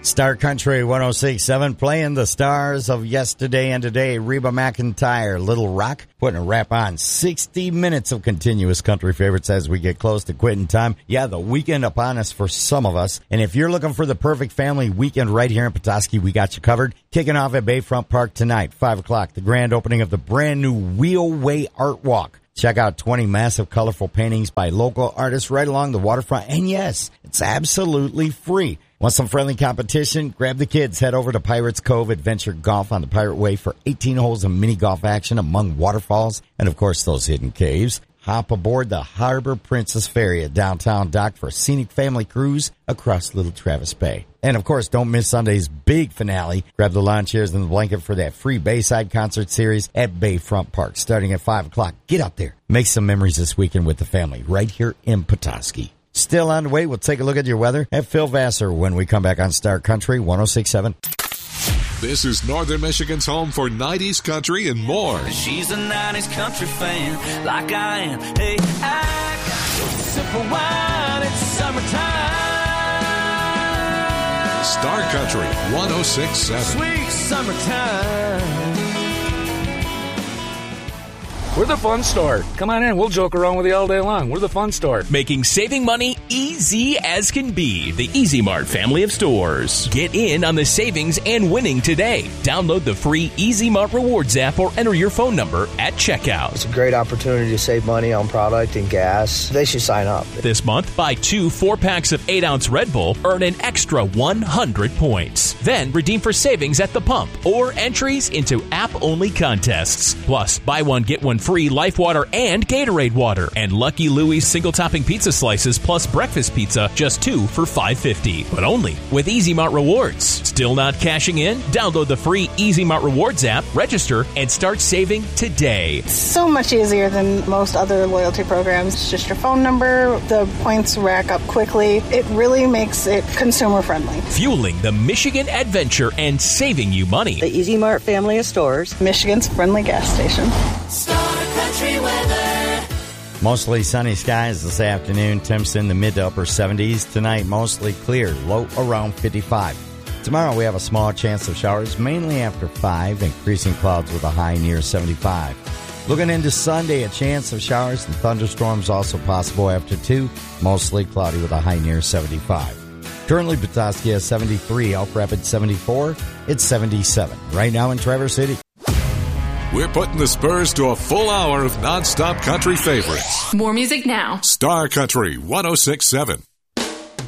Star Country 106.7 playing the stars of yesterday and today. Reba McEntire, Little Rock, putting a wrap on 60 minutes of continuous country favorites as we get close to quitting time. Yeah, the weekend upon us for some of us. And if you're looking for the perfect family weekend right here in Petoskey, we got you covered. Kicking off at Bayfront Park tonight, 5 o'clock, the grand opening of the brand new Wheelway Art Walk. Check out 20 massive, colorful paintings by local artists right along the waterfront. And yes, it's absolutely free. Want some friendly competition? Grab the kids. Head over to Pirates Cove Adventure Golf on the Pirate Way for 18 holes of mini golf action among waterfalls and, of course, those hidden caves. Hop aboard the Harbor Princess Ferry at Downtown Dock for a scenic family cruise across Little Travis Bay. And, of course, don't miss Sunday's big finale. Grab the lawn chairs and the blanket for that free Bayside concert series at Bayfront Park starting at 5 o'clock. Get out there. Make some memories this weekend with the family right here in Petoskey. Still on the way, we'll take a look at your weather at Phil Vassar when we come back on Star Country 106.7. This is Northern Michigan's home for 90s country and more. She's a 90s country fan, like I am. Hey, I got a sip of wine, it's summertime. Star Country 106.7. Sweet summertime. We're the fun store. Come on in. We'll joke around with you all day long. We're the fun store. Making saving money easy as can be. The Easy Mart family of stores. Get in on the savings and winning today. Download the free Easy Mart Rewards app or enter your phone number at checkout. It's a great opportunity to save money on product and gas. They should sign up. This month, buy 2 4-packs of 8-ounce Red Bull, earn an extra 100 points. Then redeem for savings at the pump or entries into app-only contests. Plus, buy one, get one free Life Water and Gatorade water. And Lucky Louie's single-topping pizza slices plus breakfast pizza, just 2 for $5.50. But only with Easy Mart Rewards. Still not cashing in? Download the free Easy Mart Rewards app, register, and start saving today. So much easier than most other loyalty programs. It's just your phone number. The points rack up quickly. It really makes it consumer-friendly. Fueling the Michigan adventure and saving you money. The Easy Mart family of stores. Michigan's friendly gas station. Country weather. Mostly sunny skies this afternoon. Temps in the mid to upper 70s. Tonight, mostly clear. Low around 55. Tomorrow, we have a small chance of showers, mainly after 5. Increasing clouds with a high near 75. Looking into Sunday, a chance of showers and thunderstorms also possible after 2. Mostly cloudy with a high near 75. Currently, Petoskey has 73. Elk Rapids 74. It's 77. Right now in Traverse City. We're putting the spurs to a full hour of nonstop country favorites. More music now. Star Country 106.7.